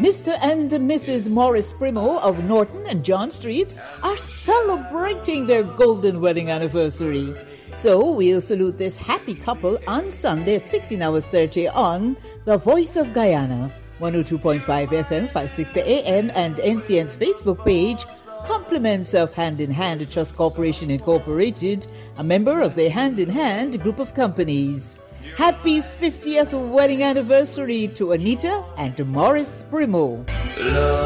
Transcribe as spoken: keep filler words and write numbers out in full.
Mister and Missus Morris Primo of Norton and John Streets are celebrating their golden wedding anniversary. So we'll salute this happy couple on Sunday at sixteen hours thirty on The Voice of Guyana, one oh two point five F M, five sixty A M, and N C N's Facebook page. Compliments of Hand in Hand Trust Corporation Incorporated, a member of the Hand in Hand group of companies. Happy fiftieth wedding anniversary to Anita and Morris Primo.